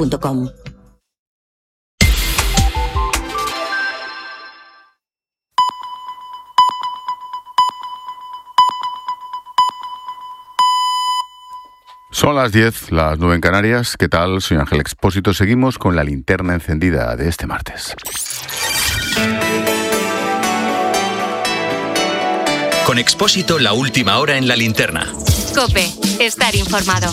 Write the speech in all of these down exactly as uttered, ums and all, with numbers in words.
punto com. Son las diez, las nueve en Canarias. ¿Qué tal? Soy Ángel Expósito. Seguimos con la linterna encendida de este martes. Con Expósito, la última hora en la linterna. COPE, estar informado.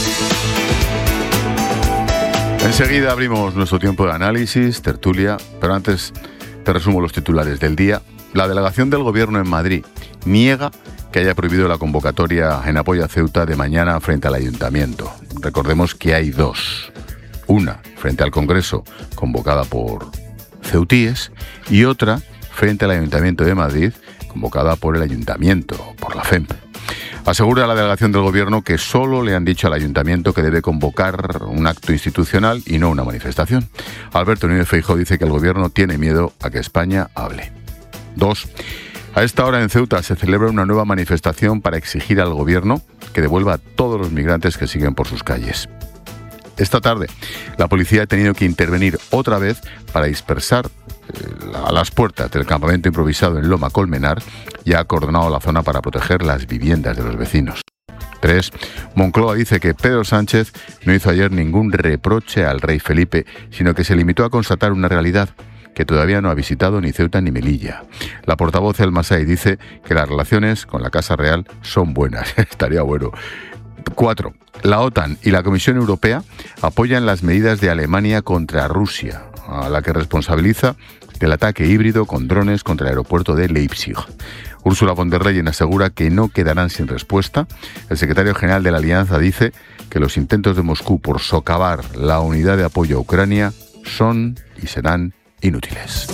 Enseguida abrimos nuestro tiempo de análisis, tertulia, pero antes te resumo los titulares del día. La delegación del Gobierno en Madrid niega que haya prohibido la convocatoria en apoyo a Ceuta de mañana frente al Ayuntamiento. Recordemos que hay dos. Una frente al Congreso, convocada por ceutíes, y otra frente al Ayuntamiento de Madrid, convocada por el Ayuntamiento, por la F E M P. Asegura la delegación del Gobierno que solo le han dicho al Ayuntamiento que debe convocar un acto institucional y no una manifestación. Alberto Núñez Feijóo dice que el Gobierno tiene miedo a que España hable. Dos. A esta hora en Ceuta se celebra una nueva manifestación para exigir al Gobierno que devuelva a todos los migrantes que siguen por sus calles. Esta tarde, la policía ha tenido que intervenir otra vez para dispersar eh, a las puertas del campamento improvisado en Loma Colmenar y ha acordonado la zona para proteger las viviendas de los vecinos. Tres. Moncloa dice que Pedro Sánchez no hizo ayer ningún reproche al rey Felipe, sino que se limitó a constatar una realidad, que todavía no ha visitado ni Ceuta ni Melilla. La portavoz El Masai dice que las relaciones con la Casa Real son buenas. Estaría bueno. Cuatro. La OTAN y la Comisión Europea apoyan las medidas de Alemania contra Rusia, a la que responsabiliza del ataque híbrido con drones contra el aeropuerto de Leipzig. Ursula von der Leyen asegura que no quedarán sin respuesta. El secretario general de la Alianza dice que los intentos de Moscú por socavar la unidad de apoyo a Ucrania son y serán inútiles.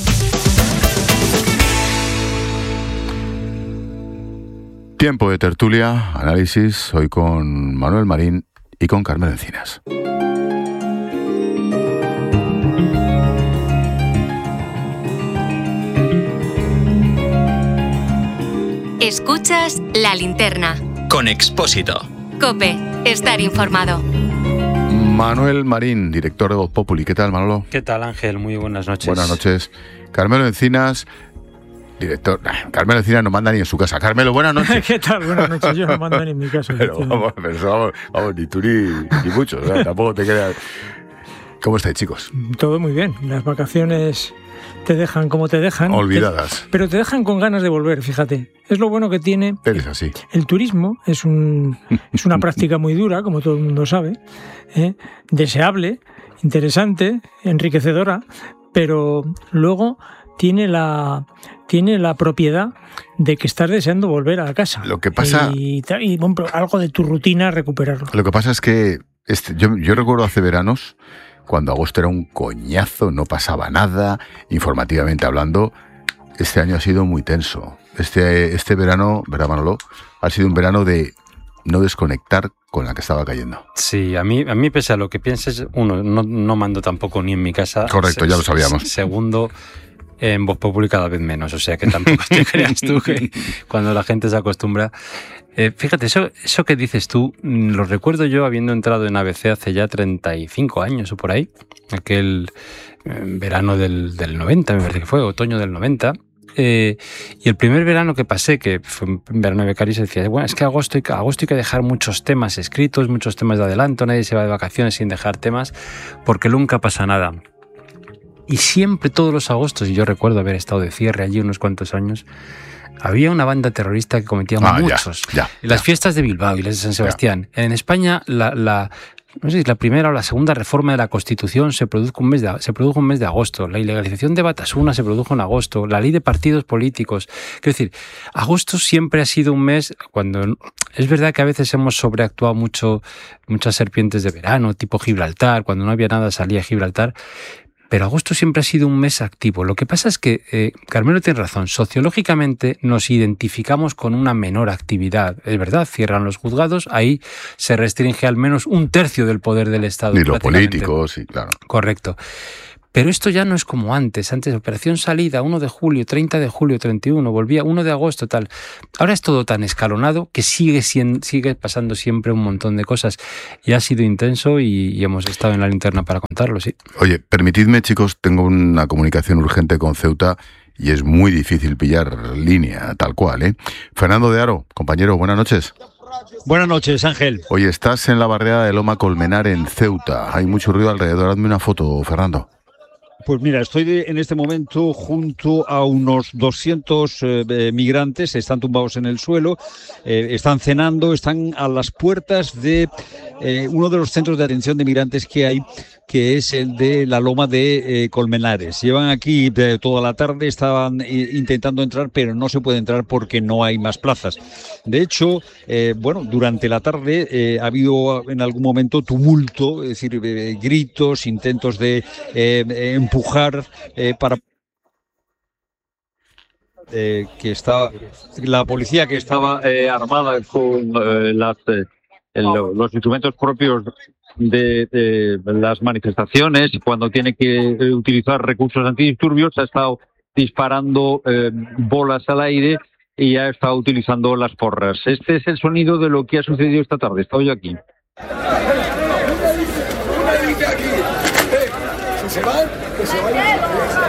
Tiempo de tertulia, análisis, hoy con Manuel Marín y con Carmen Encinas. Escuchas La Linterna. Con Expósito. COPE, estar informado. Manuel Marín, director de Voz Populi. ¿Qué tal, Manolo? ¿Qué tal, Ángel? Muy buenas noches. Buenas noches. Carmelo Encinas, director... Carmelo Encinas no manda ni en su casa. Carmelo, buenas noches. ¿Qué tal? Buenas noches. Yo no mando ni en mi casa. Pero vamos, pero vamos, vamos, ni tú ni, ni muchos. ¿No? Tampoco te creas. ¿Cómo estáis, chicos? Todo muy bien. Las vacaciones te dejan como te dejan. Olvidadas. Te, pero te dejan con ganas de volver, fíjate. Es lo bueno que tiene... Eres así. El turismo es, un, es una práctica muy dura, como todo el mundo sabe, ¿eh? Deseable, interesante, enriquecedora, pero luego tiene la, tiene la propiedad de que estás deseando volver a casa. Lo que pasa... Y, y bueno, algo de tu rutina recuperarlo. Lo que pasa es que este, yo, yo recuerdo hace veranos, cuando agosto era un coñazo, no pasaba nada, informativamente hablando. Este año ha sido muy tenso. Este, este verano, ¿verdad, Manolo? Ha sido un verano de no desconectar con la que estaba cayendo. Sí, a mí, a mí pese a lo que pienses, uno, no, no mando tampoco ni en mi casa. Correcto, se, ya lo sabíamos. Segundo, en Voz Populi cada vez menos, o sea que tampoco te creas tú que cuando la gente se acostumbra... Eh, fíjate, eso, eso que dices tú, lo recuerdo yo habiendo entrado en A B C hace ya treinta y cinco años o por ahí, aquel eh, verano del, del noventa, me parece que fue, otoño del noventa. Eh, y el primer verano que pasé, que fue un verano de becario, se decía, bueno, es que agosto hay, agosto hay que dejar muchos temas escritos, muchos temas de adelanto, nadie se va de vacaciones sin dejar temas, porque nunca pasa nada. Y siempre, todos los agostos, y yo recuerdo haber estado de cierre allí unos cuantos años, había una banda terrorista que cometía ah, muchos. Ya, ya, las ya. fiestas de Bilbao y las de San Sebastián. Ya. En España, la, la, no sé si la primera o la segunda reforma de la Constitución se produjo un mes de, se produjo un mes de agosto. La ilegalización de Batasuna se produjo en agosto. La ley de partidos políticos. Quiero decir, agosto siempre ha sido un mes cuando... Es verdad que a veces hemos sobreactuado mucho, muchas serpientes de verano, tipo Gibraltar. Cuando no había nada salía Gibraltar. Pero agosto siempre ha sido un mes activo. Lo que pasa es que, eh, Carmelo tiene razón, sociológicamente nos identificamos con una menor actividad. Es verdad, cierran los juzgados, ahí se restringe al menos un tercio del poder del Estado. Y los políticos, sí, claro. Correcto. Pero esto ya no es como antes. Antes, operación salida, uno de julio, treinta de julio, treinta y uno, volvía uno de agosto, tal. Ahora es todo tan escalonado que sigue, sigue pasando siempre un montón de cosas. Y ha sido intenso y, y hemos estado en la linterna para contarlo, sí. Oye, permitidme, chicos, tengo una comunicación urgente con Ceuta y es muy difícil pillar línea, tal cual, ¿eh? Fernando de Aro, compañero, buenas noches. Buenas noches, Ángel. Oye, estás en la barriada de Loma Colmenar, en Ceuta. Hay mucho ruido alrededor. Hazme una foto, Fernando. Pues mira, estoy de, en este momento junto a unos doscientos eh, migrantes, están tumbados en el suelo, eh, están cenando, están a las puertas de eh, uno de los centros de atención de migrantes que hay, que es el de la Loma de eh, Colmenares. Llevan aquí de toda la tarde, estaban eh, intentando entrar, pero no se puede entrar porque no hay más plazas. De hecho, eh, bueno, durante la tarde eh, ha habido en algún momento tumulto, es decir, eh, gritos, intentos de eh, empujar eh, para eh, que estaba la policía que estaba eh, armada con eh, las, eh, el, los instrumentos propios de, de las manifestaciones, cuando tiene que eh, utilizar recursos antidisturbios, ha estado disparando eh, bolas al aire y ha estado utilizando las porras. Este es el sonido de lo que ha sucedido esta tarde. Estoy yo aquí. ¿Se van? ¿Que se vayan?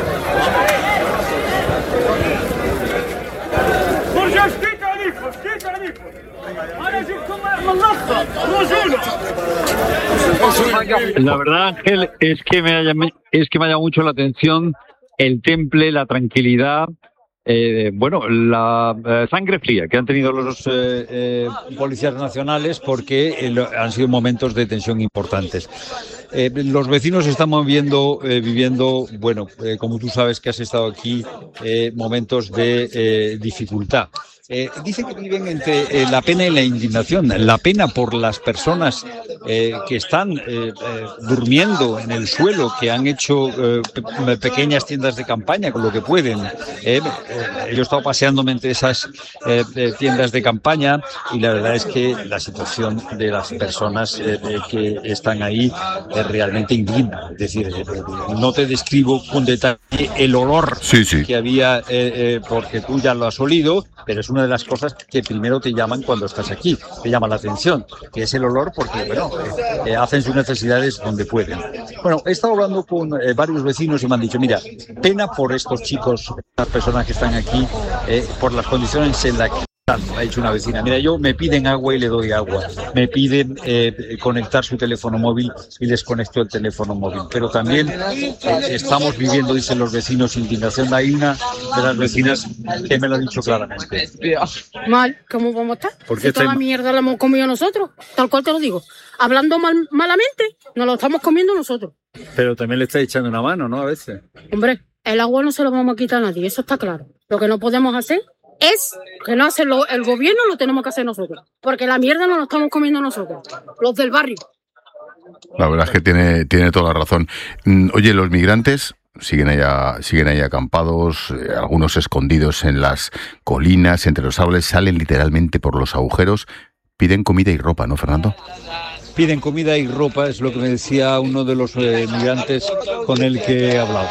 La verdad, Ángel, es que me haya, es que me ha llamado mucho la atención el temple, la tranquilidad, eh, bueno, la eh, sangre fría que han tenido los eh, eh, policías nacionales, porque eh, han sido momentos de tensión importantes. Eh, los vecinos estamos viendo, eh, viviendo, bueno, eh, como tú sabes que has estado aquí, eh, momentos de eh, dificultad. Eh, dicen que viven entre eh, la pena y la indignación. La pena por las personas eh, que están eh, eh, durmiendo en el suelo, que han hecho eh, pe- pequeñas tiendas de campaña con lo que pueden. Eh, eh, yo he estado paseándome entre esas eh, eh, tiendas de campaña y la verdad es que la situación de las personas eh, eh, que están ahí es realmente indigna. Es decir, eh, no te describo con detalle el olor Sí, sí. que había, eh, eh, porque tú ya lo has olido, pero es una de las cosas que primero te llaman cuando estás aquí, te llama la atención, que es el olor, porque bueno, eh, eh, hacen sus necesidades donde pueden. Bueno, he estado hablando con eh, varios vecinos y me han dicho, mira, pena por estos chicos, las personas que están aquí, eh, por las condiciones en las que están. Me ha dicho una vecina, mira, yo me piden agua y le doy agua, me piden eh, conectar su teléfono móvil y les conecto el teléfono móvil, pero también eh, estamos viviendo, dicen los vecinos, indignación. Hay una de las vecinas que me lo ha dicho claramente. Mal, ¿cómo vamos a estar? ¿Por qué Si toda la estáis- mierda la hemos comido nosotros, tal cual te lo digo. Hablando mal, malamente, nos lo estamos comiendo nosotros. Pero también le está echando una mano, ¿no? A veces. Hombre, el agua no se lo vamos a quitar a nadie, eso está claro. Lo que no podemos hacer es que no hace lo- el gobierno, lo tenemos que hacer nosotros. Porque la mierda no la estamos comiendo nosotros, los del barrio. La verdad es que tiene, tiene toda la razón. Mm, Oye, los migrantes siguen allá, siguen ahí acampados, eh, algunos escondidos en las colinas, entre los árboles, salen literalmente por los agujeros, piden comida y ropa, ¿no, Fernando? Piden comida y ropa, es lo que me decía uno de los eh, migrantes con el que he hablado.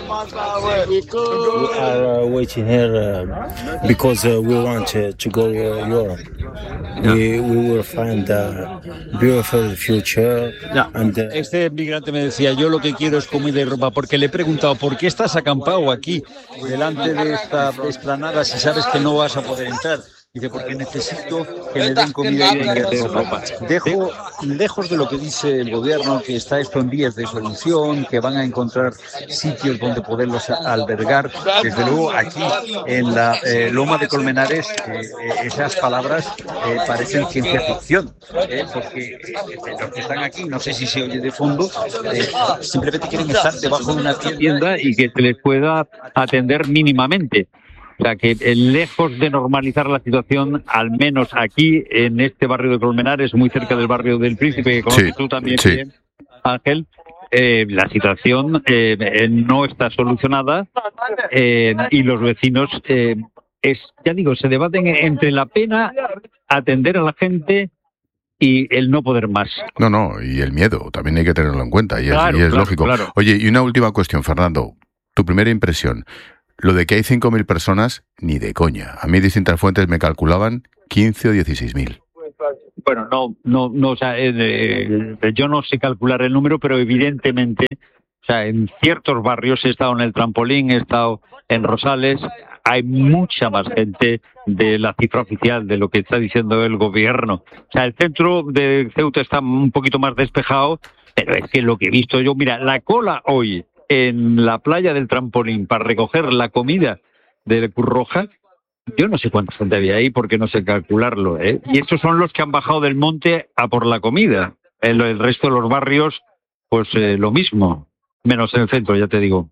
We are uh, waiting here uh, because uh, we want uh, to go uh, Europe. We, we will find a beautiful future. Ya. And, uh, Este migrante me decía, yo lo que quiero es comida y ropa, porque le he preguntado, ¿por qué estás acampado aquí, delante de esta explanada, si sabes que no vas a poder entrar? Dice, porque necesito que me den comida y me den ropa. Dejo, lejos de lo que dice el gobierno, que está esto en vías de solución, que van a encontrar sitios donde poderlos albergar. Desde luego, aquí en la eh, Loma de Colmenares, eh, eh, esas palabras eh, parecen ciencia ficción, eh, porque eh, los que están aquí, no sé si se oye de fondo, eh, simplemente quieren estar debajo de una tienda y que se les pueda atender mínimamente. O sea, que eh, lejos de normalizar la situación, al menos aquí, en este barrio de Colmenares, muy cerca del barrio del Príncipe, que conoces Sí, tú también sí. bien, Ángel, eh, la situación eh, eh, no está solucionada eh, y los vecinos, eh, es, ya digo, se debaten entre la pena, atender a la gente y el no poder más. No, no, y el miedo, también hay que tenerlo en cuenta, y es, Claro, y es claro, lógico. claro. Oye, y una última cuestión, Fernando. Tu primera impresión, lo de que hay cinco mil personas, ni de coña. A mí distintas fuentes me calculaban quince o dieciséis mil. Bueno, no, no, no, o sea, eh, eh, yo no sé calcular el número, pero evidentemente, o sea, en ciertos barrios, he estado en el Trampolín, he estado en Rosales, hay mucha más gente de la cifra oficial, de lo que está diciendo el gobierno. O sea, el centro de Ceuta está un poquito más despejado, pero es que lo que he visto yo, mira, la cola hoy en la playa del Trampolín para recoger la comida de Cruz Roja, yo no sé cuánta gente había ahí porque no sé calcularlo, ¿eh? Y estos son los que han bajado del monte a por la comida. El, el resto de los barrios, pues eh, lo mismo, menos en el centro, ya te digo.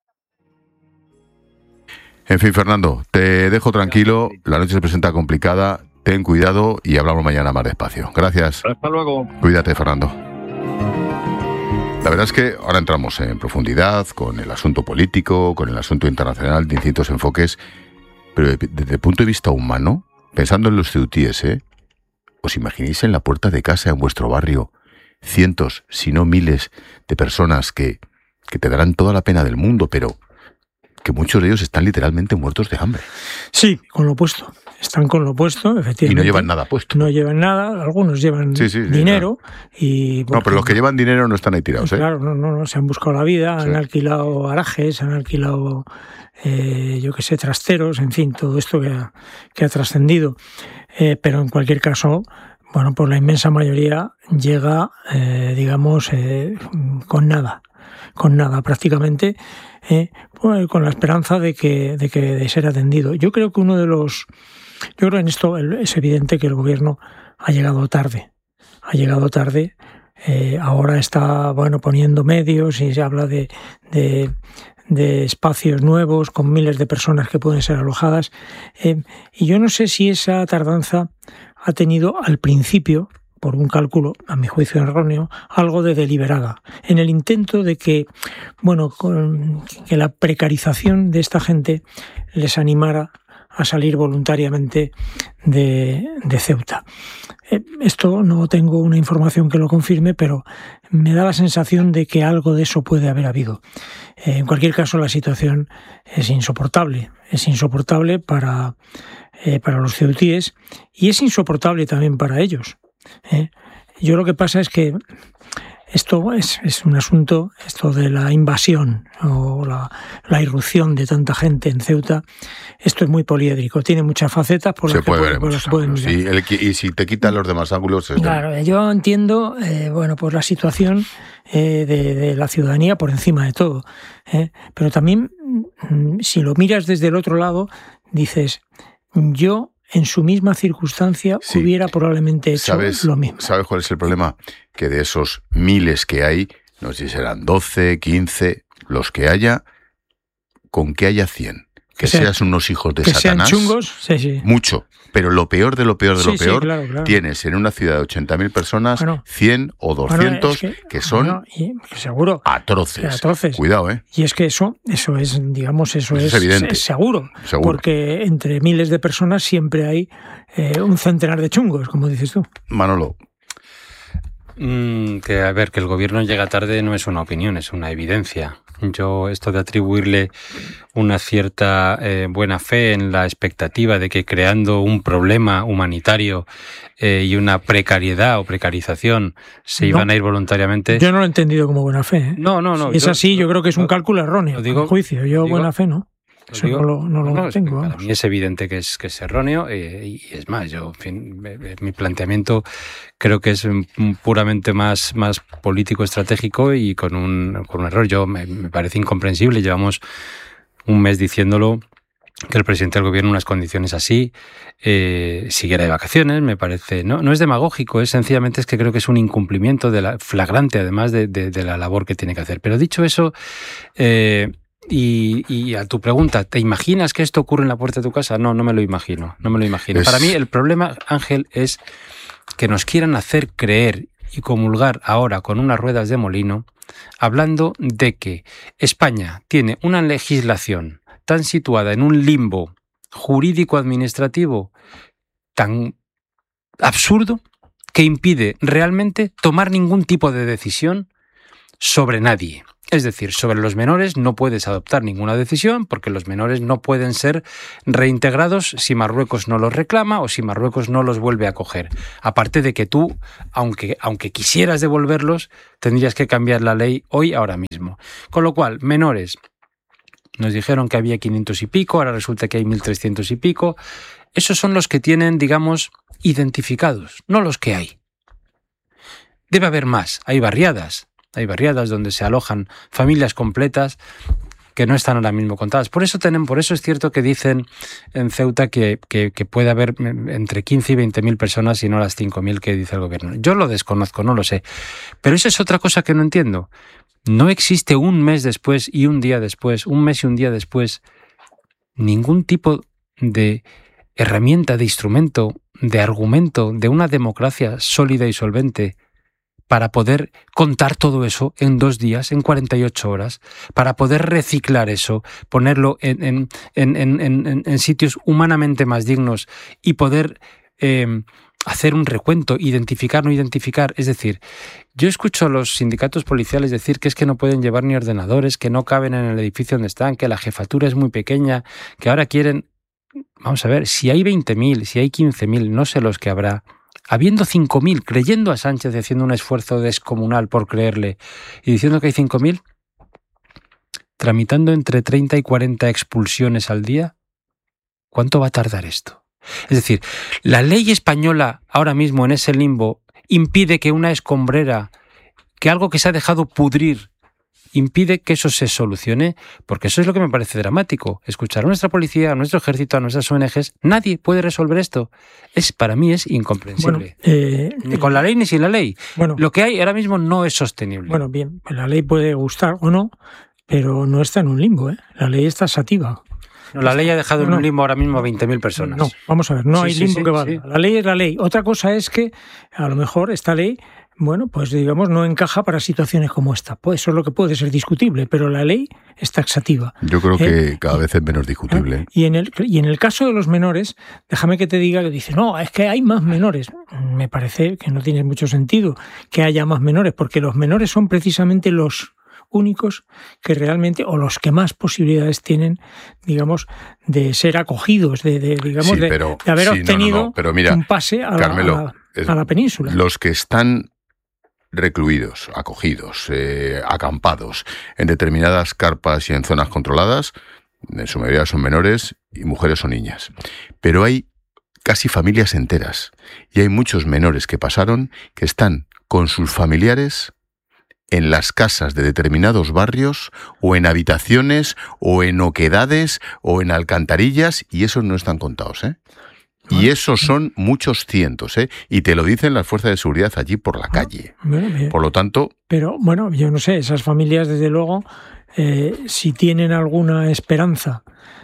En fin, Fernando, te dejo tranquilo, la noche se presenta complicada, ten cuidado y hablamos mañana más despacio. Gracias. Hasta luego. Cuídate, Fernando. La verdad es que ahora entramos en profundidad con el asunto político, con el asunto internacional de distintos enfoques, pero desde el punto de vista humano, pensando en los ceutíes, ¿eh? ¿Os imagináis en la puerta de casa en vuestro barrio cientos, si no miles, de personas que, que te darán toda la pena del mundo, pero que muchos de ellos están literalmente muertos de hambre? Sí, con lo puesto. Están con lo puesto, efectivamente. Y no llevan nada puesto. No llevan nada, algunos llevan sí, sí, sí, dinero. Claro. Y, no, pero los que llevan dinero no están ahí tirados, ¿eh? Claro, no, no, no, se han buscado la vida, sí. Han alquilado garajes, han alquilado, eh, yo qué sé, trasteros, en fin, todo esto que ha, que ha trascendido. Eh, pero en cualquier caso, bueno, pues la inmensa mayoría llega, eh, digamos, eh, con nada. con nada prácticamente, eh, pues, con la esperanza de que, de que de ser atendido. Yo creo que uno de los, yo creo que en esto es evidente que el gobierno ha llegado tarde, ha llegado tarde. Eh, ahora está, bueno, poniendo medios y se habla de, de, de espacios nuevos con miles de personas que pueden ser alojadas. Eh, y yo no sé si esa tardanza ha tenido al principio, por un cálculo, a mi juicio erróneo, algo de deliberada, en el intento de que, bueno, con, que la precarización de esta gente les animara a salir voluntariamente de, de Ceuta. Eh, esto no tengo una información que lo confirme, pero me da la sensación de que algo de eso puede haber habido. Eh, en cualquier caso, la situación es insoportable, es insoportable para, eh, para los ceutíes y es insoportable también para ellos. ¿Eh? Yo lo que pasa es que esto es, es un asunto, esto de la invasión o la, la irrupción de tanta gente en Ceuta, esto es muy poliédrico, tiene muchas facetas por las que, puede, por las que pueden mirar. Sí, el, y si te quitan los demás ángulos... Es claro, de... yo entiendo, eh, bueno, pues la situación eh, de, de la ciudadanía por encima de todo, ¿eh? Pero también, si lo miras desde el otro lado, dices, yo... en su misma circunstancia sí. hubiera probablemente hecho ¿Sabes, lo mismo. ¿Sabes cuál es el problema? Que de esos miles que hay, no sé si serán doce, quince, los que haya, con que haya cien. Que, que seas sean, unos hijos de que Satanás. Sean chungos, sí, sí. Mucho. Pero lo peor de lo peor de sí, lo peor, sí, claro, claro. Tienes en una ciudad de ochenta mil personas, bueno, cien o doscientos, bueno, es que, que son bueno, y, seguro, atroces. atroces. Cuidado, ¿eh? Y es que eso, eso es, digamos, eso pues es, es, evidente. es seguro, seguro. Porque entre miles de personas siempre hay eh, un centenar de chungos, como dices tú. Manolo. Mm, que a ver, que el gobierno llega tarde no es una opinión, es una evidencia. Yo esto de atribuirle una cierta eh, buena fe en la expectativa de que creando un problema humanitario eh, y una precariedad o precarización se no, iban a ir voluntariamente... Yo no lo he entendido como buena fe. ¿eh? No, no, no. Si es yo, así, yo, yo creo que es un lo, cálculo erróneo, digo, a mi juicio. Yo digo, buena fe, ¿no? Eso digo, no lo, no lo no, tengo. Para mí es evidente que es, que es erróneo eh, y es más, yo, en fin, eh, mi planteamiento creo que es puramente más, más político-estratégico y con un, con un error. Yo me, me parece incomprensible, llevamos un mes diciéndolo, que el presidente del gobierno en unas condiciones así eh, siguiera de vacaciones, me parece, no, no es demagógico, es sencillamente es que creo que es un incumplimiento de la, flagrante además de, de, de la labor que tiene que hacer. Pero dicho eso, eh, Y, y a tu pregunta, ¿te imaginas que esto ocurre en la puerta de tu casa? No, no me lo imagino, no me lo imagino. Es... Para mí el problema, Ángel, es que nos quieran hacer creer y comulgar ahora con unas ruedas de molino, hablando de que España tiene una legislación tan situada en un limbo jurídico-administrativo tan absurdo que impide realmente tomar ningún tipo de decisión sobre nadie. Es decir, sobre los menores no puedes adoptar ninguna decisión porque los menores no pueden ser reintegrados si Marruecos no los reclama o si Marruecos no los vuelve a acoger. Aparte de que tú, aunque, aunque quisieras devolverlos, tendrías que cambiar la ley hoy, ahora mismo. Con lo cual, menores, nos dijeron que había quinientos y pico, ahora resulta que hay mil trescientos y pico. Esos son los que tienen, digamos, identificados, no los que hay. Debe haber más, hay barriadas. Hay barriadas donde se alojan familias completas que no están ahora mismo contadas. Por eso tenemos, por eso es cierto que dicen en Ceuta que, que, que puede haber entre quince y veinte mil personas y no las cinco mil que dice el gobierno. Yo lo desconozco, no lo sé. Pero esa es otra cosa que no entiendo. No existe un mes después y un día después, un mes y un día después, ningún tipo de herramienta, de instrumento, de argumento, de una democracia sólida y solvente para poder contar todo eso en dos días, en cuarenta y ocho horas, para poder reciclar eso, ponerlo en, en, en, en, en, en sitios humanamente más dignos y poder eh, hacer un recuento, identificar, no identificar. Es decir, yo escucho a los sindicatos policiales decir que es que no pueden llevar ni ordenadores, que no caben en el edificio donde están, que la jefatura es muy pequeña, que ahora quieren... Vamos a ver, si hay veinte mil, si hay quince mil, no sé los que habrá, habiendo cinco mil, creyendo a Sánchez y haciendo un esfuerzo descomunal por creerle y diciendo que hay cinco mil, tramitando entre treinta y cuarenta expulsiones al día, ¿cuánto va a tardar esto? Es decir, la ley española ahora mismo en ese limbo impide que una escombrera, que algo que se ha dejado pudrir, impide que eso se solucione, porque eso es lo que me parece dramático. Escuchar a nuestra policía, a nuestro ejército, a nuestras O N Ges, nadie puede resolver esto. Es, para mí es incomprensible. Bueno, eh, ni con la ley ni sin la ley. Bueno, lo que hay ahora mismo no es sostenible. Bueno, bien, la ley puede gustar o no, pero no está en un limbo, ¿eh? La ley está taxativa. No, la ley ha dejado no, en un limbo ahora mismo a veinte mil personas. No, vamos a ver, no sí, hay sí, limbo sí, que valga. Sí. La ley es la ley. Otra cosa es que a lo mejor esta ley, bueno, pues digamos, no encaja para situaciones como esta. Pues eso es lo que puede ser discutible, pero la ley es taxativa. Yo creo que ¿Eh? cada vez es menos discutible. ¿Eh? Y, en el, y en el caso de los menores, déjame que te diga que dice, no, es que hay más menores. Me parece que no tiene mucho sentido que haya más menores, porque los menores son precisamente los únicos que realmente, o los que más posibilidades tienen, digamos, de ser acogidos, de, de digamos, sí, de, pero, de haber sí, obtenido no, no, no, pero mira, un pase a, Carmelo, la, a, la, a la península. Los que están recluidos, acogidos, eh, acampados en determinadas carpas y en zonas controladas, en su mayoría son menores y mujeres o niñas. Pero hay casi familias enteras y hay muchos menores que pasaron que están con sus familiares en las casas de determinados barrios o en habitaciones o en oquedades o en alcantarillas y esos no están contados, ¿eh? Y esos son muchos cientos, ¿eh? Y te lo dicen las fuerzas de seguridad allí por la calle. Bueno, por lo tanto... Pero, bueno, yo no sé, esas familias, desde luego, eh, si tienen alguna esperanza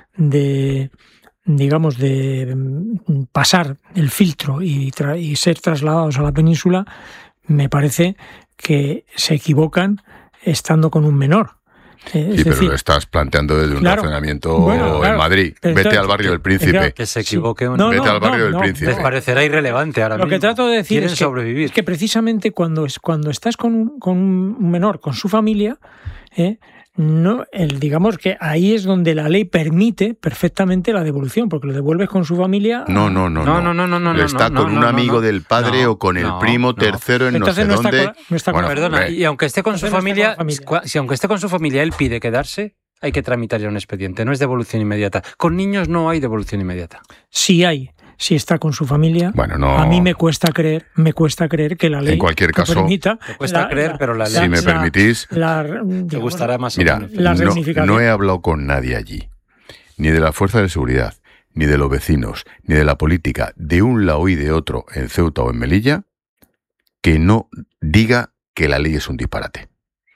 de, digamos, de pasar el filtro y, tra- y ser trasladados a la península, me parece que se equivocan estando con un menor. Eh, sí, es pero decir, lo estás planteando desde un claro, razonamiento bueno, claro, en Madrid. Vete entonces, al barrio del Príncipe. claro, que se equivoque. sí. Un... no, Vete no, al barrio no, del no, Príncipe. Les parecerá irrelevante ahora Lo mismo. que trato de decir Quieren es que, sobrevivir. es que precisamente cuando, es, cuando estás con un, con un menor, con su familia, eh, no, el, digamos que ahí es donde la ley permite perfectamente la devolución, porque lo devuelves con su familia. No, no, no. No, no, no, no, no, Le está no, con no, un no, amigo no. del padre No, o con el no, primo no. tercero en Entonces no sé no está dónde. con- no está con- Bueno, Perdona, hombre, y aunque esté con su Entonces no está familia, con la familia. si aunque esté con su familia, él pide quedarse, hay que tramitar ya un expediente, no es devolución inmediata. Con niños no hay devolución inmediata. Si hay, si está con su familia, Bueno, no. a mí me cuesta creer, me cuesta creer que la ley En cualquier lo caso, permita. Te cuesta creer, pero la ley- si me permitís, la- Te digamos, gustará más o mira, menos. la no, reunificación. no he hablado con nadie allí, ni de la fuerza de seguridad, ni de los vecinos, ni de la política, de un lado y de otro, en Ceuta o en Melilla, que no diga que la ley es un disparate.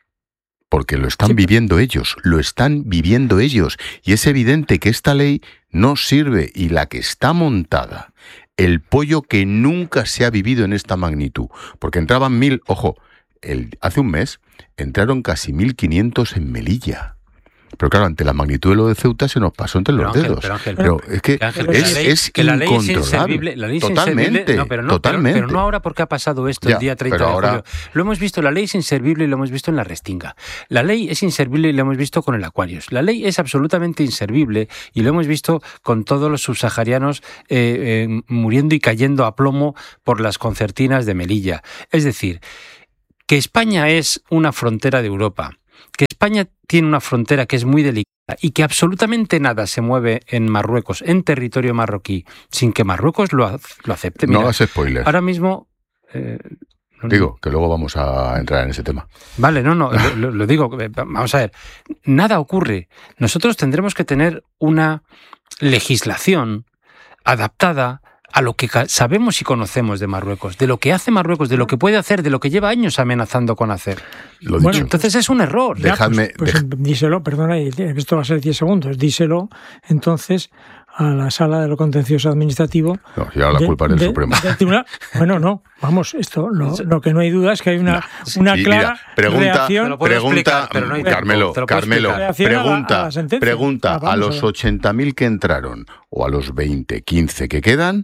Porque lo están Sí, pero- viviendo ellos, lo están viviendo ellos. Y es evidente que esta ley no sirve y la que está montada, el pollo que nunca se ha vivido en esta magnitud. Porque entraban mil, ojo, el, hace un mes entraron casi mil quinientos en Melilla. Pero claro, ante la magnitud de lo de Ceuta se nos pasó entre los pero, dedos. Ángel, pero, Ángel, pero pero, es que Ángel, es, ley, es que la ley es incontrolable. inservible. La ley es totalmente, inservible. No, pero no, totalmente. Pero, pero no ahora porque ha pasado esto ya, el día treinta de ahora... julio. Lo hemos visto, la ley es inservible y lo hemos visto en la Restinga. La ley es inservible y lo hemos visto con el Aquarius. La ley es absolutamente inservible y lo hemos visto con todos los subsaharianos eh, eh, muriendo y cayendo a plomo por las concertinas de Melilla. Es decir, que España es una frontera de Europa, que España tiene una frontera que es muy delicada y que absolutamente nada se mueve en Marruecos, en territorio marroquí, sin que Marruecos lo, lo acepte. Mira, no hagas spoilers. Ahora mismo... Eh, Digo, que luego vamos a entrar en ese tema. Vale, no, no, lo, lo digo. Vamos a ver, nada ocurre. Nosotros tendremos que tener una legislación adaptada a lo que sabemos y conocemos de Marruecos, de lo que hace Marruecos, de lo que puede hacer, de lo que lleva años amenazando con hacer. Lo bueno, dicho. Entonces es un error. Ya, Dejadme, pues, pues, dej... díselo, perdona, esto va a ser diez segundos, díselo entonces a la sala de lo contencioso administrativo. No, ya la de, culpa es del de, Supremo. Del tribunal. Bueno, no, vamos, esto, lo, lo que no hay duda es que hay una, no. una y, clara mira, pregunta, reacción. Pregunta, explicar, no Carmelo, Carmelo, pregunta, a la, a la pregunta ah, a los ochenta mil que entraron o a los veinte, quince que quedan,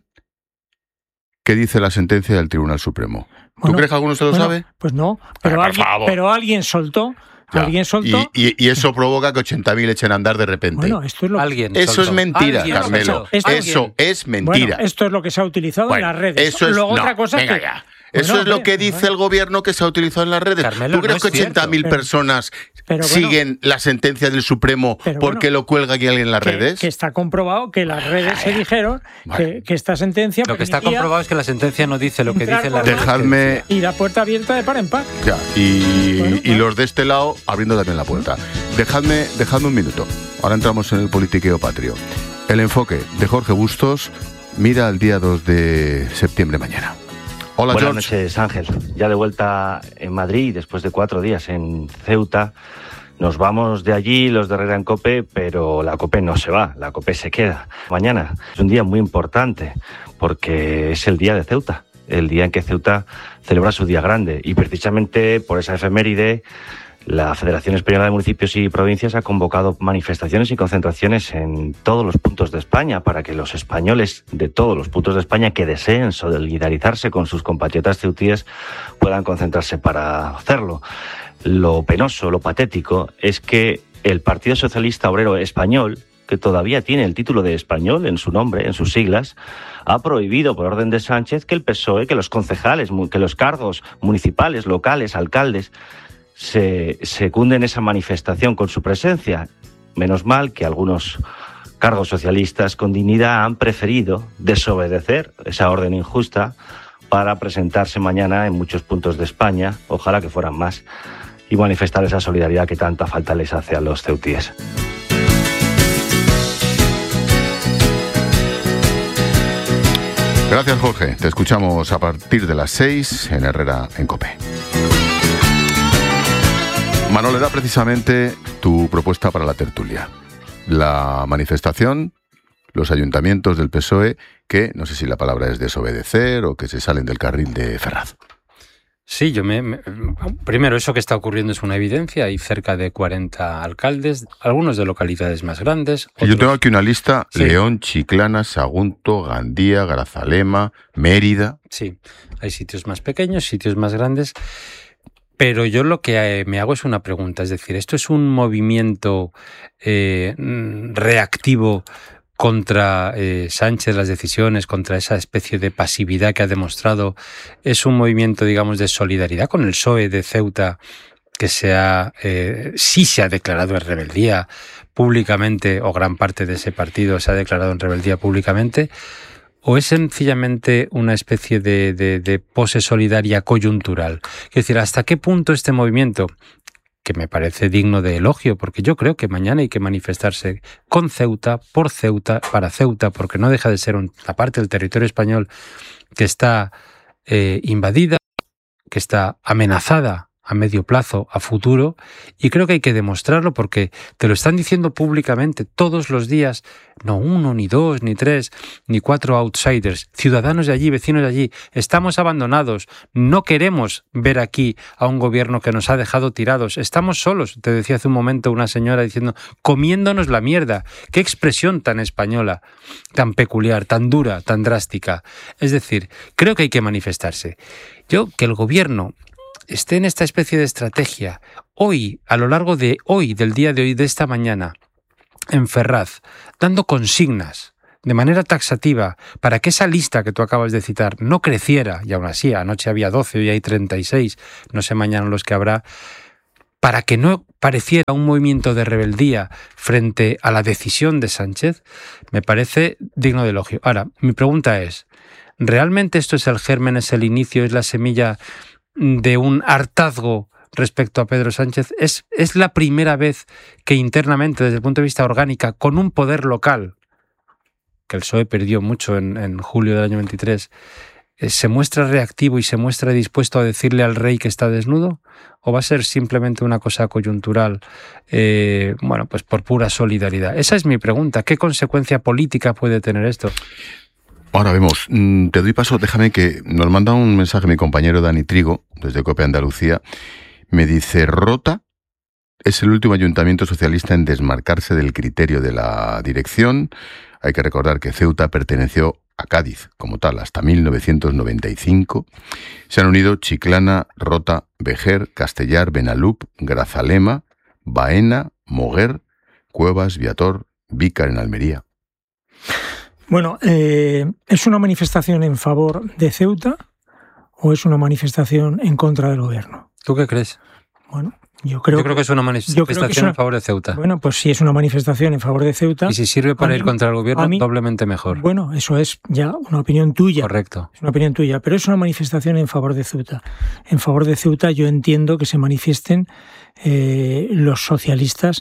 ¿qué dice la sentencia del Tribunal Supremo? ¿Tú bueno, crees que alguno se lo bueno, sabe? Pues no, pero, Ay, alguien, pero alguien soltó. Ya. Alguien soltó. Y, y, y eso provoca que ochenta mil echen a andar de repente. Bueno, esto es lo alguien Eso soltó. es mentira, ¿Alguien Carmelo. Esto, eso es mentira. Bueno, esto es lo que se ha utilizado bueno, en las redes. Eso es, Luego no, otra cosa venga es que, ya. Bueno, Eso es lo hombre, que dice bueno. el gobierno que se ha utilizado en las redes. Carmelo, ¿Tú crees no que ochenta mil pero, personas pero bueno, siguen la sentencia del Supremo pero porque bueno, lo cuelga aquí alguien en las que, redes? Que está comprobado que las redes se dijeron vale. que, que esta sentencia. Lo que está comprobado es que la sentencia no dice lo que dice la ley. Dejadme. Y la puerta abierta de par en par. Ya, y, bueno, y bueno. los de este lado abriendo también la puerta. Dejadme, dejadme un minuto. Ahora entramos en el politiqueo patrio. El enfoque de Jorge Bustos mira al día dos de septiembre mañana. Hola, Buenas George. noches, Ángel. Ya de vuelta en Madrid, después de cuatro días en Ceuta. Nos vamos de allí, los de Herrera en COPE, pero la COPE no se va, la COPE se queda. Mañana es un día muy importante, porque es el día de Ceuta, el día en que Ceuta celebra su día grande. Y precisamente por esa efeméride, la Federación Española de Municipios y Provincias ha convocado manifestaciones y concentraciones en todos los puntos de España para que los españoles de todos los puntos de España que deseen solidarizarse con sus compatriotas ceutíes puedan concentrarse para hacerlo. Lo penoso, lo patético es que el Partido Socialista Obrero Español, que todavía tiene el título de español en su nombre, en sus siglas, ha prohibido por orden de Sánchez que el P S O E, que los concejales, que los cargos municipales, locales, alcaldes, se secunden esa manifestación con su presencia. Menos mal que algunos cargos socialistas con dignidad han preferido desobedecer esa orden injusta para presentarse mañana en muchos puntos de España, ojalá que fueran más, y manifestar esa solidaridad que tanta falta les hace a los ceutíes. Gracias, Jorge. Te escuchamos a partir de las seis en Herrera en COPE. Manolo, era precisamente tu propuesta para la tertulia. La manifestación, los ayuntamientos del P S O E, que no sé si la palabra es desobedecer o que se salen del carril de Ferraz. Sí, yo me, me... Primero, eso que está ocurriendo es una evidencia. Hay cerca de cuarenta alcaldes, algunos de localidades más grandes. Otros... Yo tengo aquí una lista: sí. León, Chiclana, Sagunto, Gandía, Grazalema, Mérida. Sí, hay sitios más pequeños, sitios más grandes. Pero yo lo que me hago es una pregunta, es decir, ¿esto es un movimiento eh, reactivo contra eh, Sánchez, las decisiones, contra esa especie de pasividad que ha demostrado? ¿Es un movimiento, digamos, de solidaridad con el P S O E de Ceuta, que se ha, eh, sí se ha declarado en rebeldía públicamente, o gran parte de ese partido se ha declarado en rebeldía públicamente? ¿O es sencillamente una especie de, de, de pose solidaria coyuntural? Es decir, ¿hasta qué punto este movimiento, que me parece digno de elogio, porque yo creo que mañana hay que manifestarse con Ceuta, por Ceuta, para Ceuta, porque no deja de ser una parte del territorio español que está eh, invadida, que está amenazada a medio plazo, a futuro, y creo que hay que demostrarlo porque te lo están diciendo públicamente todos los días, no uno, ni dos, ni tres, ni cuatro outsiders, ciudadanos de allí, vecinos de allí, estamos abandonados, no queremos ver aquí a un gobierno que nos ha dejado tirados, estamos solos, te decía hace un momento una señora diciendo, comiéndonos la mierda, qué expresión tan española, tan peculiar, tan dura, tan drástica. Es decir, creo que hay que manifestarse. Yo, que el gobierno esté en esta especie de estrategia, hoy, a lo largo de hoy, del día de hoy, de esta mañana, en Ferraz, dando consignas de manera taxativa para que esa lista que tú acabas de citar no creciera, y aún así, anoche había doce, hoy hay treinta y seis, no sé mañana los que habrá, para que no pareciera un movimiento de rebeldía frente a la decisión de Sánchez, me parece digno de elogio. Ahora, mi pregunta es, ¿realmente esto es el germen, es el inicio, es la semilla de un hartazgo respecto a Pedro Sánchez? ¿Es, es la primera vez que internamente, desde el punto de vista orgánica, con un poder local, que el P S O E perdió mucho en, en julio del año veintitrés, eh, se muestra reactivo y se muestra dispuesto a decirle al rey que está desnudo? ¿O va a ser simplemente una cosa coyuntural, eh, bueno, pues por pura solidaridad? Esa es mi pregunta. ¿Qué consecuencia política puede tener esto? Ahora vemos, te doy paso, déjame que nos manda un mensaje mi compañero Dani Trigo, desde COPE Andalucía, me dice, Rota es el último ayuntamiento socialista en desmarcarse del criterio de la dirección. Hay que recordar que Ceuta perteneció a Cádiz, como tal, hasta mil novecientos noventa y cinco. Se han unido Chiclana, Rota, Vejer, Castellar, Benalup, Grazalema, Baena, Moguer, Cuevas, Viator, Vícar en Almería. Bueno, eh, ¿es una manifestación en favor de Ceuta o es una manifestación en contra del gobierno? ¿Tú qué crees? Bueno, yo creo, yo creo que es una manifestación es una, en favor de Ceuta. Bueno, pues si es una manifestación en favor de Ceuta... Y si sirve para mí, ir contra el gobierno, mí, doblemente mejor. Bueno, eso es ya una opinión tuya. Correcto. Es una opinión tuya, pero es una manifestación en favor de Ceuta. En favor de Ceuta yo entiendo que se manifiesten eh, los socialistas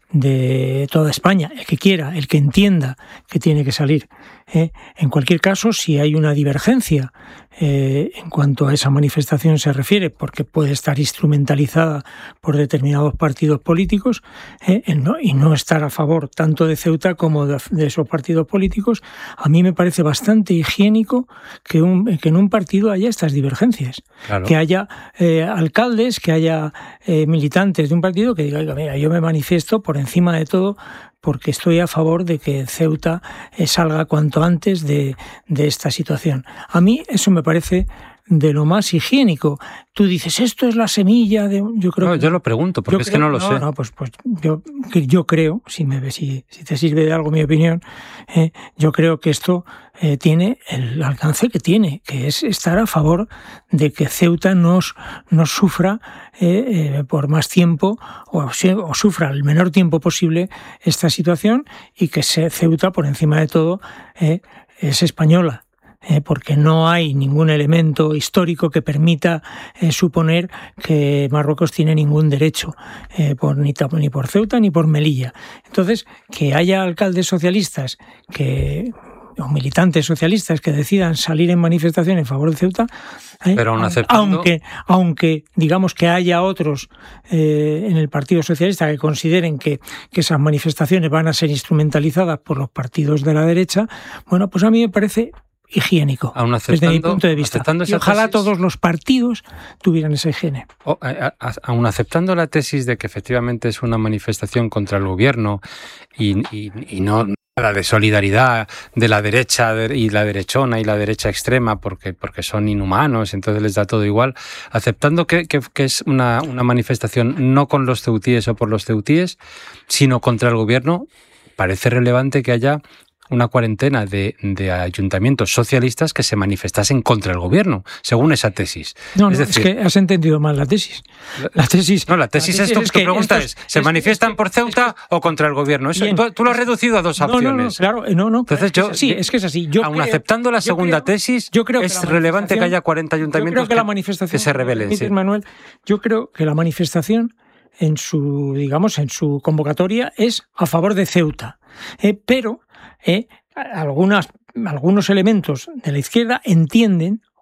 de toda España, el que quiera, el que entienda que tiene que salir. ¿eh? En cualquier caso, si hay una divergencia eh, en cuanto a esa manifestación se refiere, porque puede estar instrumentalizada por determinados partidos políticos eh, no, y no estar a favor tanto de Ceuta como de, de esos partidos políticos, a mí me parece bastante higiénico que, un, que en un partido haya estas divergencias. Claro. Que haya eh, alcaldes, que haya eh, militantes de un partido que digan, mira, yo me manifiesto por encima de todo porque estoy a favor de que Ceuta eh, salga cuanto antes de, de esta situación. A mí eso me parece de lo más higiénico. Tú dices, esto es la semilla de... Yo creo no, que, yo lo pregunto, porque es creo, que no lo no, sé. No, pues, pues yo, yo creo, si, me, si, si te sirve de algo mi opinión, eh, yo creo que esto eh, tiene el alcance que tiene, que es estar a favor de que Ceuta no, no sufra eh, eh, por más tiempo o, o sufra el menor tiempo posible esta situación y que se, Ceuta, por encima de todo, eh, es española. Eh, porque no hay ningún elemento histórico que permita eh, suponer que Marruecos tiene ningún derecho eh, por, ni, ni por Ceuta ni por Melilla. Entonces, que haya alcaldes socialistas que o militantes socialistas que decidan salir en manifestación en favor de Ceuta, eh, pero aún aceptando... aunque, aunque digamos que haya otros eh, en el Partido Socialista que consideren que, que esas manifestaciones van a ser instrumentalizadas por los partidos de la derecha, bueno, pues a mí me parece higiénico, desde mi punto de vista. Y ojalá tesis, todos los partidos tuvieran esa higiene. O, a, a, aun aceptando la tesis de que efectivamente es una manifestación contra el gobierno y, y, y no nada de solidaridad de la derecha y la derechona y la derecha extrema porque, porque son inhumanos, entonces les da todo igual, aceptando que, que, que es una, una manifestación no con los ceutíes o por los ceutíes, sino contra el gobierno, parece relevante que haya una cuarentena de, de ayuntamientos socialistas que se manifestasen contra el gobierno, según esa tesis. No, es, no, decir, es que has entendido mal la tesis. La tesis, no, la tesis, la tesis es, es tu, que tu pregunta es, es, ¿se es, manifiestan es, por Ceuta es, o contra el gobierno? Eso, tú, tú lo has reducido a dos no, opciones. No, no, claro, no, no. Entonces yo, sí, es que es así. Yo aun creo, aceptando la segunda creo, tesis, yo creo que es relevante que haya cuarenta ayuntamientos yo creo que, la manifestación, que se rebelen. Sí. Manuel, yo creo que la manifestación en su, digamos, en su convocatoria es a favor de Ceuta, eh, pero eh, Algunas, algunos elementos de la izquierda entienden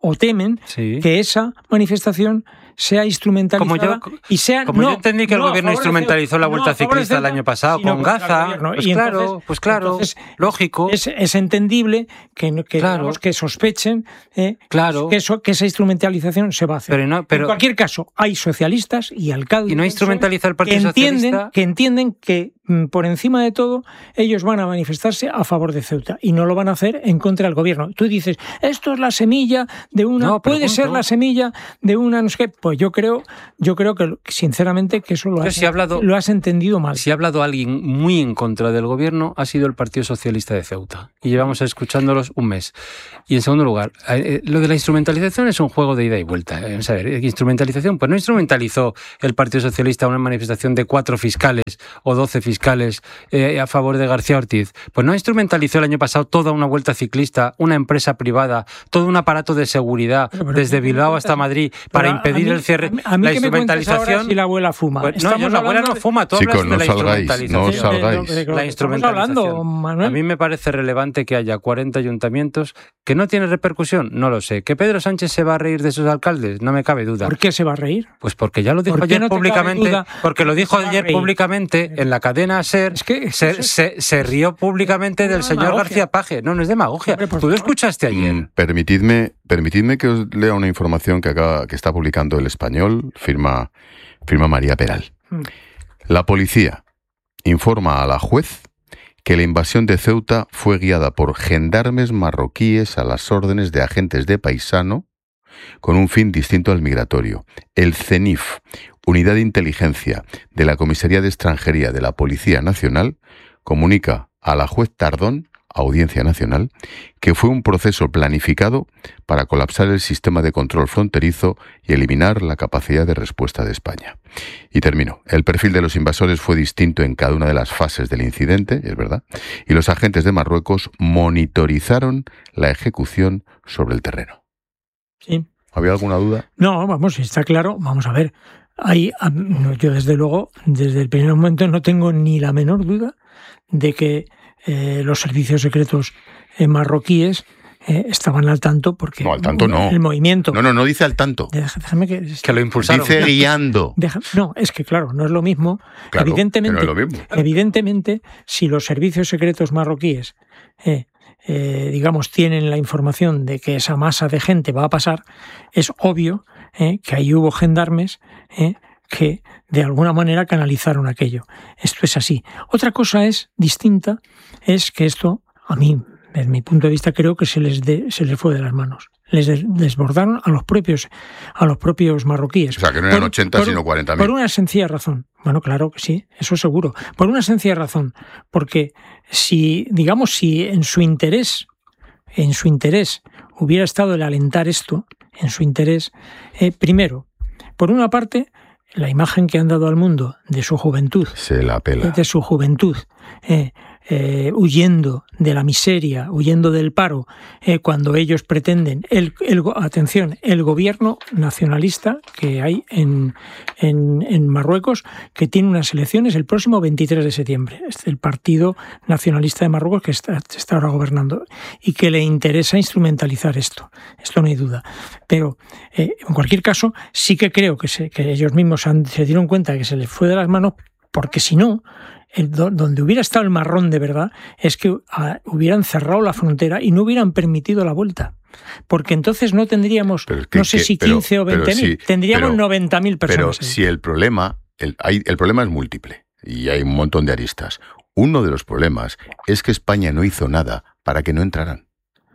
o temen Sí. que esa manifestación sea instrumentalizada Como yo- y sea Como no, yo entendí que el no a gobierno favor de instrumentalizó la Ceuta, Vuelta no a favor de Ciclista el Ceuta, año pasado sino con contra el Gaza, gobierno. pues Y claro, entonces- pues claro, entonces, lógico. Es, es entendible que, que, Claro. digamos, que sospechen eh, Claro. que, eso, que esa instrumentalización se va a hacer. Pero no- pero- en cualquier caso, hay socialistas y alcaldes Y no del instrumentaliza el P S O E Partido que entienden, Socialista. que entienden que mm, por encima de todo ellos van a manifestarse a favor de Ceuta y no lo van a hacer en contra del gobierno. Tú dices, esto es la semilla de una, No, puede pregunto. ser la semilla de una, no sé qué. Pues yo creo, yo creo que sinceramente que eso lo Pero has, si ha hablado- lo has entendido mal. Si ha hablado alguien muy en contra del gobierno, ha sido el Partido Socialista de Ceuta. Y llevamos escuchándolos un mes. Y en segundo lugar, eh, lo de la instrumentalización es un juego de ida y vuelta. Eh, Vamos a ver, instrumentalización, pues no instrumentalizó el Partido Socialista una manifestación de cuatro fiscales o doce fiscales eh, a favor de García Ortiz. Pues no instrumentalizó el año pasado toda una vuelta ciclista, una empresa privada, todo un aparato de seguridad Pero, pero, desde ¿qué me Bilbao cuentas? hasta Madrid Pero para a- impedir a mí- el cierre. a mí- a mí la que me cuentes ahora instrumentalización. si la abuela fuma. Pues no, Estamos yo, la abuela hablando no de- fuma, tú Chicos, hablas no de la salgáis, instrumentalización. no de- de- salgáis. de- de- La estamos instrumentalización. hablando, Manuel. A mí me parece relevante que haya cuarenta ayuntamientos que no tienen repercusión, no lo sé. ¿Que Pedro Sánchez se va a reír de sus alcaldes? No me cabe duda. ¿Por qué se va a reír? Pues porque ya lo dijo ¿Por qué ayer no te cabe públicamente, duda porque lo dijo se va a ayer reír? públicamente en la cadena SER, Es que- se, eso es- se- se rió públicamente del Una señor demagogia. García Paje. No, no es demagogia. Hombre, por Tú lo favor. escuchaste ayer. Mm, Permitidme, permitidme que os lea una información que, acaba, que está publicando El Español, firma, firma María Peral. Mm. La policía informa a la juez que la invasión de Ceuta fue guiada por gendarmes marroquíes a las órdenes de agentes de paisano con un fin distinto al migratorio. El CENIF, Unidad de Inteligencia de la Comisaría de Extranjería de la Policía Nacional, comunica a la juez Tardón, Audiencia Nacional, que fue un proceso planificado para colapsar el sistema de control fronterizo y eliminar la capacidad de respuesta de España. Y termino. El perfil de los invasores fue distinto en cada una de las fases del incidente, es verdad, y los agentes de Marruecos monitorizaron la ejecución sobre el terreno. Sí. ¿Había alguna duda? No, vamos, está claro. Vamos a ver. Hay, a- no, yo desde luego, desde el primer momento no tengo ni la menor duda de que eh, los servicios secretos eh, marroquíes eh, estaban al tanto porque No, al tanto no. el movimiento. No, no, no dice al tanto. Deja- déjame que, Que lo impulsaron. Dice guiando. deja- no, es que claro, no es lo mismo. Claro, evidentemente, que no es lo mismo. evidentemente, si los servicios secretos marroquíes eh, eh, digamos, tienen la información de que esa masa de gente va a pasar, es obvio eh, que ahí hubo gendarmes eh, que de alguna manera canalizaron aquello. Esto es así. Otra cosa es distinta, es que esto, a mí, desde mi punto de vista, creo que se les, de- se les fue de las manos. Les des- desbordaron a los propios, a los propios marroquíes. O sea, que no eran ochenta, sino cuarenta mil. Por una sencilla razón. Bueno, claro que sí, eso seguro. Por una sencilla razón. Porque si, digamos, si en su interés, en su interés hubiera estado el alentar esto, en su interés, eh, primero, por una parte, la imagen que han dado al mundo de su juventud, Se la pela. de su juventud, eh, eh, huyendo de la miseria, huyendo del paro, eh, cuando ellos pretenden, el, el, go- atención, el gobierno nacionalista que hay en, en, en Marruecos, que tiene unas elecciones el próximo veintitrés de septiembre. Es el Partido Nacionalista de Marruecos que está, está ahora gobernando y que le interesa instrumentalizar esto. Esto no hay duda. Pero, eh, en cualquier caso, sí que creo que, se, que ellos mismos han, se dieron cuenta de que se les fue de las manos, porque si no, el, donde hubiera estado el marrón de verdad es que ah, hubieran cerrado la frontera y no hubieran permitido la vuelta. Porque entonces no tendríamos, Pero es que- no sé que- si pero- quince o pero veinte mil, sí, tendríamos pero- noventa mil Pero personas. ahí. si el problema, el, hay, el problema es múltiple y hay un montón de aristas. Uno de los problemas es que España no hizo nada para que no entraran.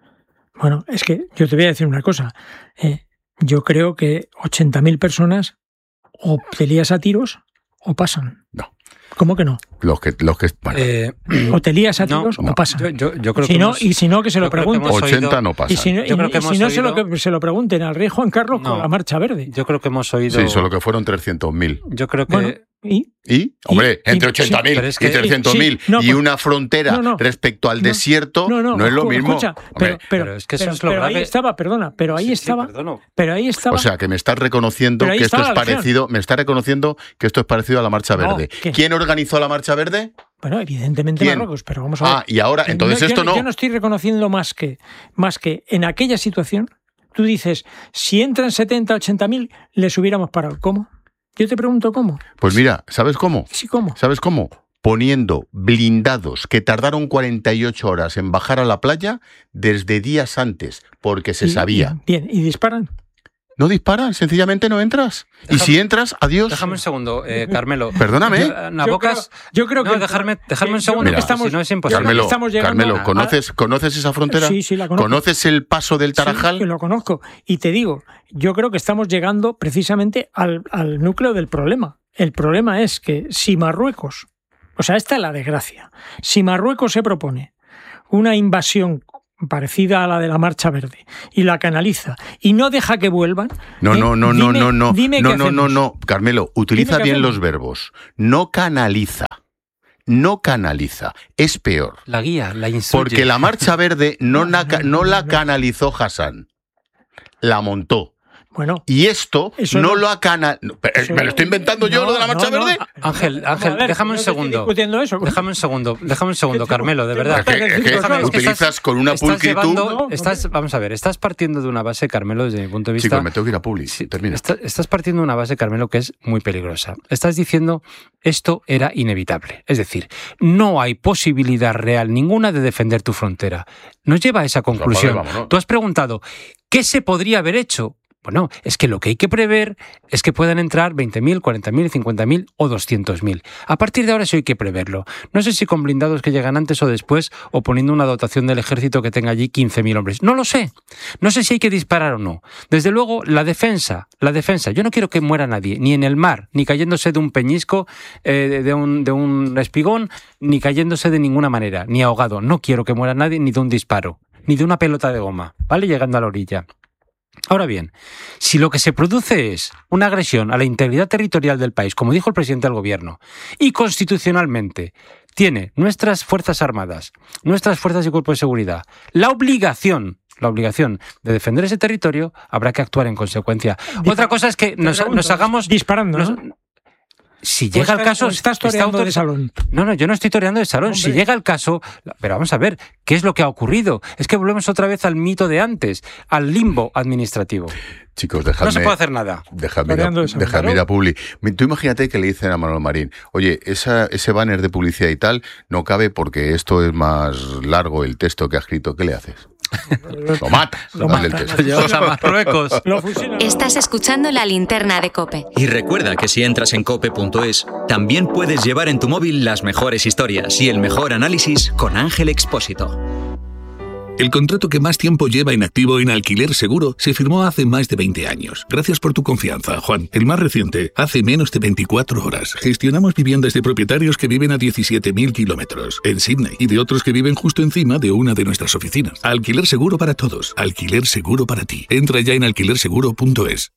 Bueno, es que yo te voy a decir una cosa. Eh, yo creo que ochenta mil personas o te lías a tiros o pasan. No. ¿Cómo que no? Los que, los que, bueno, Eh, O te lías a no, tiros no. o pasan. yo, yo- yo creo Si que no, hemos- y si no, que se lo yo creo que pregunten. hemos ochenta oído- no pasan. Y si no, Yo creo y- que y si hemos no se, lo oído- que, se lo pregunten al rey Juan Carlos No. con la Marcha Verde. Yo creo que hemos oído. sí, solo que fueron trescientos mil. Yo creo que. Bueno, y ¿Y? Hombre, y- entre sí, ochenta mil pero es y que- trescientos mil sí, no, y pues- una frontera no, no, respecto al no, desierto no, no, no, es lo escu- mismo. escucha, Hombre, pero, pero, pero es que eso pero- es lo pero ahí grave. estaba, perdona, pero ahí Sí, sí, estaba, perdono. pero ahí estaba. o sea, que me estás reconociendo Pero ahí que esto es estaba la acción. parecido, me está reconociendo que esto es parecido a la Marcha No, Verde. ¿qué? ¿Quién organizó la Marcha Verde? Bueno, evidentemente ¿Quién? Marruecos, pero vamos a ver. Ah, y ahora, Que entonces yo- esto no. Yo no estoy reconociendo más que, más que en aquella situación, Tú dices, si entran setenta, ochenta mil, les hubiéramos parado. ¿Cómo? Yo te pregunto cómo. Pues mira, ¿sabes cómo? Sí, ¿cómo? ¿Sabes cómo? Poniendo blindados que tardaron cuarenta y ocho horas en bajar a la playa desde días antes, porque se y, sabía. Bien, ¿y disparan? No disparan, sencillamente no entras. Déjame, y si entras, adiós. Déjame un segundo, eh, Carmelo. Perdóname. Nabocas, yo, creo, yo creo no, que... dejarme, dejarme un segundo, mira, estamos, si no es imposible. Carmelo, estamos Carmelo ¿conoces, ¿conoces esa frontera? Sí, sí, la conozco. ¿Conoces el paso del Tarajal? Sí, lo conozco. Y te digo, yo creo que estamos llegando precisamente al, al núcleo del problema. El problema es que si Marruecos, o sea, esta es la desgracia, si Marruecos se propone una invasión parecida a la de la Marcha Verde y la canaliza y no deja que vuelvan. No, no, no, no, dime, no, no, dime no, qué no, no, hacemos. no, Carmelo, utiliza bien hacemos. los verbos. No canaliza, no canaliza, es peor. La guía, la instruye. Porque la Marcha Verde no, no, na, no la canalizó Hassan, la montó. Bueno, y esto no, no lo ha canalizado. ¿Me lo estoy inventando yo, no, lo de la Marcha no, no. Verde? Ángel, Ángel, ver, déjame un no segundo. Eso. Déjame un segundo, déjame un segundo, Carmelo, de verdad. Es que, es que déjame, utilizas es que estás, con una estás pulcritud. Llevando, estás, vamos a ver, estás partiendo de una base, Carmelo, desde mi punto de vista. Chicos, me tengo que ir a Publi. Sí, termina. Está, estás partiendo de una base, Carmelo, que es muy peligrosa. Estás diciendo esto era inevitable. Es decir, no hay posibilidad real ninguna de defender tu frontera. Nos lleva a esa conclusión. Pues vale, Tú has preguntado, ¿qué se podría haber hecho? Bueno, es que lo que hay que prever es que puedan entrar veinte mil, cuarenta mil, cincuenta mil o doscientos mil. A partir de ahora eso hay que preverlo. No sé si con blindados que llegan antes o después o poniendo una dotación del ejército que tenga allí quince mil hombres. No lo sé. No sé si hay que disparar o no. Desde luego, la defensa, la defensa. Yo no quiero que muera nadie, ni en el mar, ni cayéndose de un peñisco, eh, de, un, de un espigón, ni cayéndose de ninguna manera, ni ahogado. No quiero que muera nadie ni de un disparo, ni de una pelota de goma, ¿vale? Llegando a la orilla. Ahora bien, si lo que se produce es una agresión a la integridad territorial del país, como dijo el presidente del gobierno, y constitucionalmente tiene nuestras Fuerzas Armadas, nuestras fuerzas y cuerpos de seguridad, la obligación, la obligación de defender ese territorio, habrá que actuar en consecuencia. Dispar- Otra cosa es que nos, pregunto, nos hagamos... disparando, nos- ¿no? Si llega el caso... Estás toreando está de salón. No, no, yo no estoy toreando de salón. Hombre. Si llega el caso... Pero vamos a ver, ¿qué es lo que ha ocurrido? Es que volvemos otra vez al mito de antes, al limbo administrativo. Chicos, dejadme... No se puede hacer nada. Dejadme ir Toreando a, de salón. dejadme ir a Publi. Tú imagínate que le dicen a Manuel Marín, oye, esa, ese banner de publicidad y tal no cabe porque esto es más largo el texto que ha escrito. ¿Qué le haces? Lo matas. Lo dale el matas. texto. Lo llevas a Marruecos. Lo fusilan. Estás escuchando la linterna de COPE. Y recuerda que si entras en cope punto es, también puedes llevar en tu móvil las mejores historias y el mejor análisis con Ángel Expósito. El contrato que más tiempo lleva en activo en Alquiler Seguro se firmó hace más de veinte años. Gracias por tu confianza, Juan. El más reciente, hace menos de veinticuatro horas. Gestionamos viviendas de propietarios que viven a diecisiete mil kilómetros en Sydney y de otros que viven justo encima de una de nuestras oficinas. Alquiler Seguro para todos. Alquiler Seguro para ti. Entra ya en alquiler seguro punto es.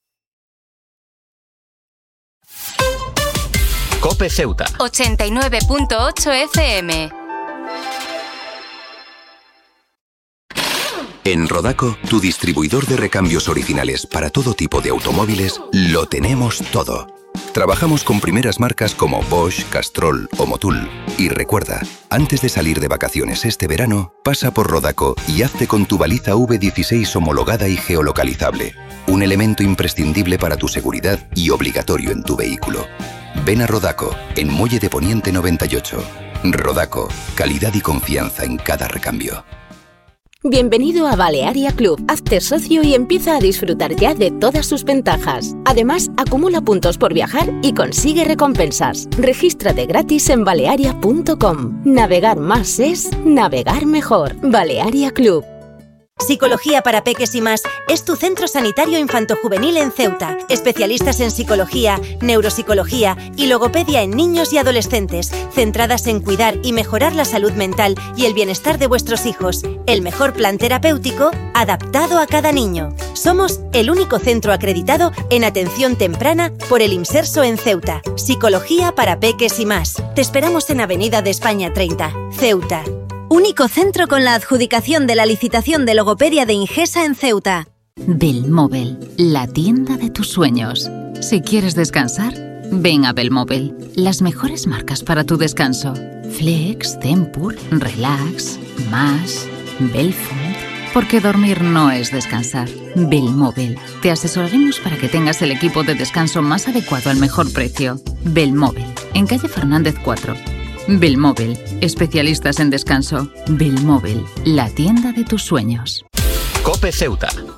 Cope Ceuta. ochenta y nueve punto ocho F M. En Rodaco, tu distribuidor de recambios originales para todo tipo de automóviles, lo tenemos todo. Trabajamos con primeras marcas como Bosch, Castrol o Motul. Y recuerda, antes de salir de vacaciones este verano, pasa por Rodaco y hazte con tu baliza V dieciséis homologada y geolocalizable. Un elemento imprescindible para tu seguridad y obligatorio en tu vehículo. Ven a Rodaco, en Muelle de Poniente noventa y ocho. Rodaco, calidad y confianza en cada recambio. Bienvenido a Balearia Club. Hazte socio y empieza a disfrutar ya de todas sus ventajas. Además, acumula puntos por viajar y consigue recompensas. Regístrate gratis en balearia punto com. Navegar más es navegar mejor. Balearia Club. Psicología para Peques y Más es tu centro sanitario infantojuvenil en Ceuta. Especialistas en psicología, neuropsicología y logopedia en niños y adolescentes, centradas en cuidar y mejorar la salud mental y el bienestar de vuestros hijos. El mejor plan terapéutico adaptado a cada niño. Somos el único centro acreditado en atención temprana por el IMSERSO en Ceuta. Psicología para Peques y Más. Te esperamos en Avenida de España treinta, Ceuta. Único centro con la adjudicación de la licitación de logopedia de Ingesa en Ceuta. Belmóvel, la tienda de tus sueños. Si quieres descansar, ven a Belmóvel. Las mejores marcas para tu descanso. Flex, Tempur, Relax, Más, Belfond. Porque dormir no es descansar. Belmóvil. Te asesoraremos para que tengas el equipo de descanso más adecuado al mejor precio. Belmóvil. En calle Fernández cuatro. Belmóvil. Especialistas en descanso. Belmóvil. La tienda de tus sueños. COPE Ceuta.